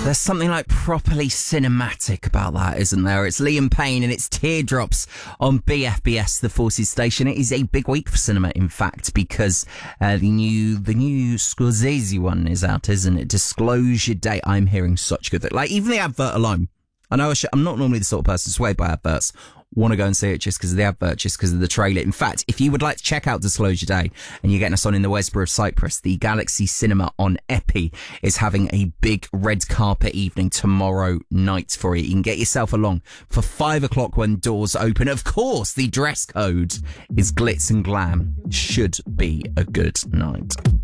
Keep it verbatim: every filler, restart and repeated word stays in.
There's something like properly cinematic about that, isn't there? It's Liam Payne and it's Teardrops on B F B S, the Forces station. It is a big week for cinema, in fact, because uh, the new the new Scorsese one is out, isn't it? Disclosure Day. I'm hearing such good things. Like, even the advert alone. I know I should, I'm not normally the sort of person swayed by adverts. Want to go and see it just because of the advert, just because of the trailer. In fact, if you would like to check out Disclosure Day and you're getting us on in the Westborough of Cyprus, the Galaxy Cinema on Epi is having a big red carpet evening tomorrow night for you. You can get yourself along for five o'clock when doors open. Of course, the dress code is glitz and glam. Should be a good night.